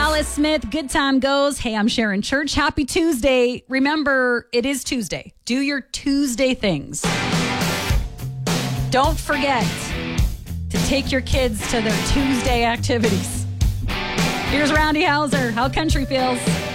Alice Smith, Good Time Goes. Hey, I'm Sharon Church. Happy Tuesday. Remember, it is Tuesday. Do your Tuesday things. Don't forget to take your kids to their Tuesday activities. Here's Roundy Hauser, How Country Feels.